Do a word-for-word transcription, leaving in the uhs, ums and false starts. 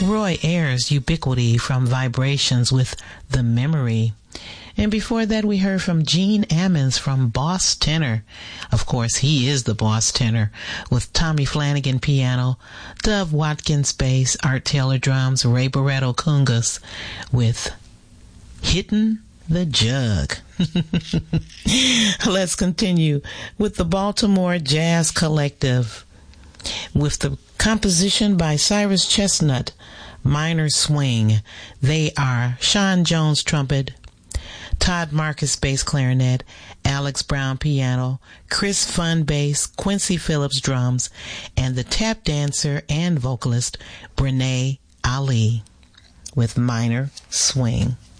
Roy Ayers' Ubiquity from Vibrations with The Memory. And before that, we heard from Gene Ammons from Boss Tenor. Of course, he is the boss tenor, with Tommy Flanagan piano, Dove Watkins bass, Art Taylor drums, Ray Barretto congas, with Hittin' the Jug. Let's continue with the Baltimore Jazz Collective, with the composition by Cyrus Chestnut, Minor Swing. They are Sean Jones trumpet, Todd Marcus bass clarinet, Alex Brown piano, Chris Funn bass, Quincy Phillips drums, and the tap dancer and vocalist Brene Ali with Minor Swing.